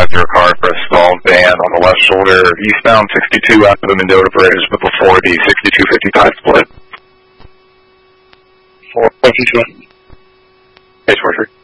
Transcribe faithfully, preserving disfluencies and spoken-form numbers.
after a car for a stalled van on the left shoulder, eastbound sixty-two after the Mendota Bridge, but before the sixty-two fifty-five split. four fifty-two. Hey, Schwarzer.